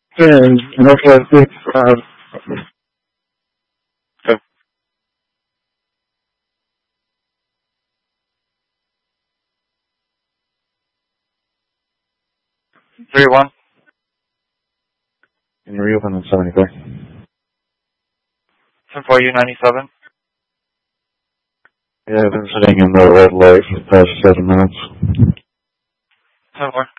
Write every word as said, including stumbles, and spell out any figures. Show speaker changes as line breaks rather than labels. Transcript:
And Northwest six, uh,
Okay. three one.
can you reopen on seventy-three?
ten four U ninety-seven.
Yeah, I've been sitting in the red light for the past seven minutes.
ten four.